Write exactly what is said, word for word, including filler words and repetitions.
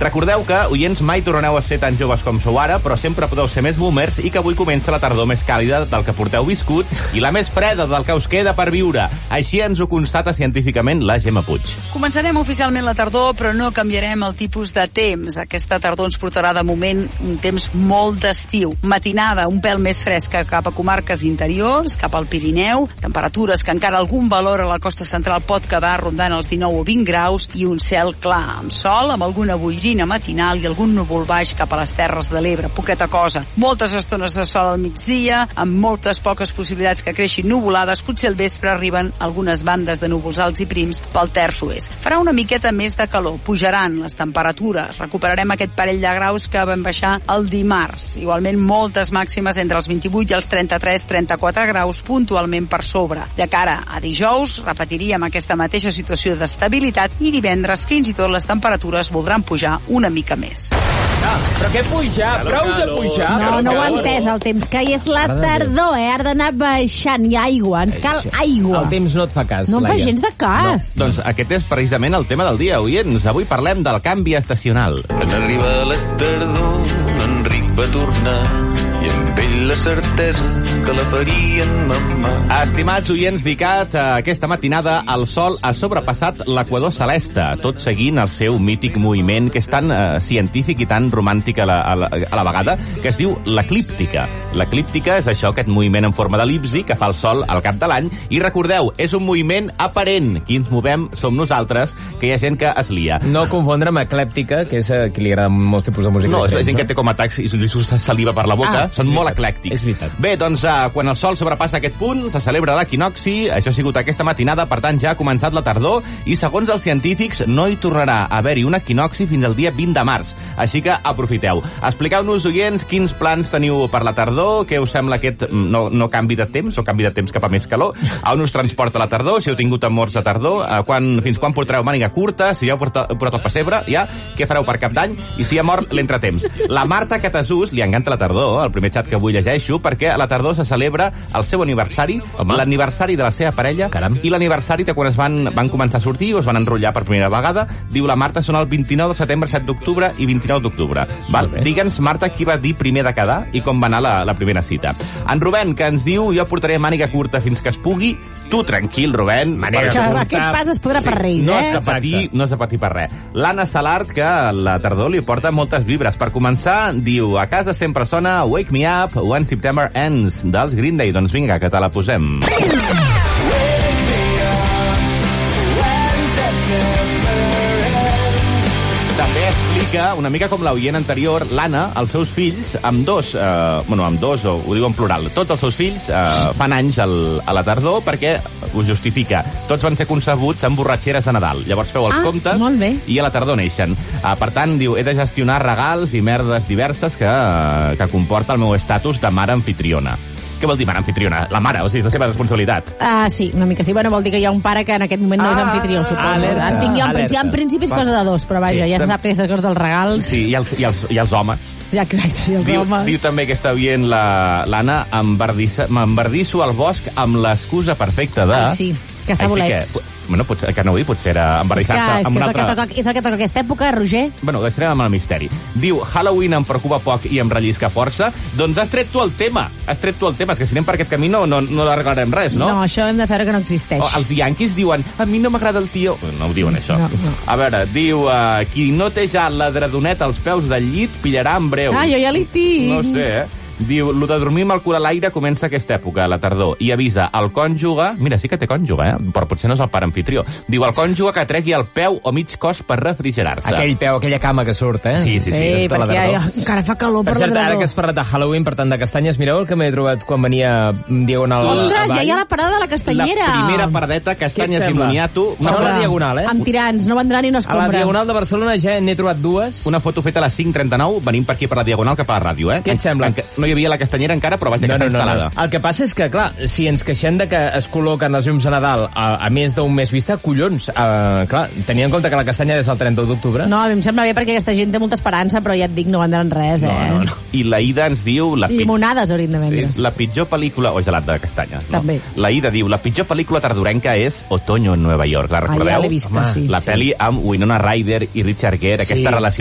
Recordeu que, oients, mai tornareu a ser tan joves com sou ara, però sempre podeu ser més boomers i que avui comença la tardor més càlida del que porteu viscut i la més freda del que us queda per viure. Així ens ho constata científicament la Gemma Puig. Començarem oficialment la tardor, però no canviarem el tipus de temps. Aquesta tardor ens portarà de moment un temps molt d'estiu. Matinada un pèl més fresca cap a comarques interiors, cap al Pirineu, temperatures que encara algun valor a la costa central pot quedar rondant els dinou o vint graus i un cel clar, amb sol, amb alguna boirina matinal i algun núvol baix cap a les Terres de l'Ebre. Poqueta cosa. Moltes estones de sol al migdia, amb moltes poques possibilitats que creixin nuvolades. Potser al vespre arriben algunes bandes de núvols alts i prims pel terç oest. Farà una miqueta més de calor. Pujaran les temperatures. Recuperarem aquest parell de graus que vam baixar el dimarts. Igualment moltes màximes entre els vint-i-vuit i els trenta-tres trenta-quatre graus, puntualment per sobre. De cara a dijous, repetiríem aquesta mateixa situació d'estabilitat i divendres fins i tot les temperatures voldran pujar una mica més. Ah, però què pujar? Prou de pujar? No, no ho he entès, el temps que hi és la tardor, eh? Ha d'anar baixant, hi ha aigua, ens cal aigua. El temps no et fa cas, No em fa Laia. gens de cas. No. Doncs aquest és precisament el tema del dia, oients. Avui parlem del canvi estacional. En arribar la tardor, Enric va tornar i amb ell la certesa que la farien mamà. Estimats oients d'ICAT, aquesta matinada el sol ha sobrepassat l'equador celeste, tot seguint el seu mític moviment que és tan eh, científic i tan romàntic a la, a, la, a la vegada, que es diu l'eclíptica. L'eclíptica és això, aquest moviment en forma d'elipsi que fa el sol al cap de l'any, i recordeu, és un moviment aparent. Qui ens movem som nosaltres, que hi ha gent que es lia. No confondre amb eclèptica, que és a qui li agrada molts tipus de música. No, és diferents, gent que té com a atacs i li surt saliva per la boca. Ah, Són és molt veritat. eclèctics. És veritat. Bé, doncs, uh, quan el sol sobrepassa aquest punt, se celebra l'equinocci. Això ha sigut aquesta matinada, per tant, ja ha començat la tardor, i segons els científics, no hi tornarà a haver-hi un equinocci fins al dia vint de març. Així que aprofiteu. Expliqueu-nos, oients, quins plans teniu per la tardor, què us sembla aquest no, no canvi de temps, o canvi de temps cap a més calor, a on us transporta la tardor, si heu tingut amors de tardor, uh, quan, fins quan portareu màniga curta, si ja heu portat, portat el pessebre, ja, què fareu per Cap d'Any, i si ha mort l'entretemps. La Marta Catasús li encanta la tardor, el primer xat que avui llegeixo, perquè a la tardor se celebra el seu aniversari, l'aniversari de la seva parella, Caram. i l'aniversari de quan es van, van començar a sortir o es van enrotllar per primera vegada. Diu la Marta, són el vint-i-nou de setembre, set d'octubre i vint-i-nou d'octubre. Digue'ns, Marta, qui va dir primer de quedar i com va anar la, la primera cita. En Rubén, que ens diu, jo portaré màniga curta fins que es pugui. Tu, tranquil, Rubén. Màniga Que curta. aquest pas es podrà per Reis, No eh? has de patir, no has de patir per res. L'Anna Salart, que la tardor li porta moltes vibres. Per començar, diu, a casa sempre sona Wake Me Up When September Ends, dels Green Day. Doncs vinga, que te la posem. També explica, una mica com l'oient anterior, l'Anna, els seus fills, amb dos, eh, bueno, amb dos, o ho diu en plural, tots els seus fills eh, fan anys al, a la tardor perquè ho justifica. Tots van ser concebuts amb borratxeres de Nadal. Llavors feu els Ah, comptes molt bé. i a la tardor neixen. Eh, per tant, diu, he de gestionar regals i merdes diverses que, que comporta el meu estatus de mare anfitriona. Què vol dir mare anfitriona? La mare, o sigui, és la seva responsabilitat. Ah, sí, una mica sí. Bueno, vol dir que hi ha un pare que en aquest moment no és anfitrió, suposo. alerta, en tinc jo, en, alerta. en principi és cosa de dos, però vaja, Sí, ja se tam- sap que aquestes coses dels regals... Sí, i els, i els, i els homes. Ja, exacte, i els Diu, homes... diu també que està veient la- l'Anna, m'embardisso al bosc amb l'excusa perfecta de... Ai, sí, que està Així bolets. Que, bueno, potser, que no vull, potser era És que, embardissar-se és, amb que una és, el que altra... toca, és el que toca aquesta època, Roger. Bueno, deixarem amb el misteri. Diu, Halloween em preocupa poc i em rellisca força. Doncs has tret tu el tema. Has tret tu el tema. És que si anem per aquest camí no, no, no arreglarem res, no? No, això hem de fer que no existeix. O, els yanquis diuen, a mi no m'agrada el tio... No ho diuen, això. No, no. A veure, diu, uh, qui no té ja l'adredonet als peus del llit pillarà en breu. Ah, jo ja li tinc. No sé, eh? Diu, lo de dormir amb el cul a l'aire comença aquesta època, a la tardor, i avisa el cònjuge... Mira, sí que té cònjuge, eh? Però potser no és el pare anfitrió. Diu, el cònjuge que tregui el peu o mig cos per refrigerar-se. Aquell peu, aquella cama que surt, eh? Sí, sí, sí. Sí, tota la perquè tardor. ja, encara fa calor Per per, cert, la ara que tardor. has parlat de Halloween, per tant, de castanyes, mireu el que m'he trobat quan venia diagonal Ostres, ja avall. hi ha la parada de la La castanyera. primera paradeta, castanyes Què et i sembla? moniato. Una Una, hora foto, diagonal, eh? Amb tirants, no vendrà ni una A la escombra. diagonal de Barcelona ja n'he trobat dues. una foto feta a les cinc trenta-nou, venim per aquí per la diagonal cap a la ràdio, eh? Què et sembla? En, en, no hi havia la castanyera encara, però vaja, que està instal·lada. El que passa és que, clar, si ens queixem de que es col·loquen les llums a Nadal a, a més d'un mes vista, collons, uh, clar, tenint en compte que la castanya és el trenta d'octubre. No, a mi em sembla bé perquè aquesta gent té molta esperança, però ja et dic, no vendran res, eh? No, no, no. I la Ida ens diu... La pit- Llimonades haurien de vendre. Sí, la pitjor pel·lícula... O gelat de castanyes, no? També. La Ida diu, la pitjor pel·lícula tardorenca és Otoño en Nova York. La Ah, recordeu? ja l'he vista, Home, sí. La sí. pel·li amb Winona Ryder i Richard Gere, Sí. aquesta relació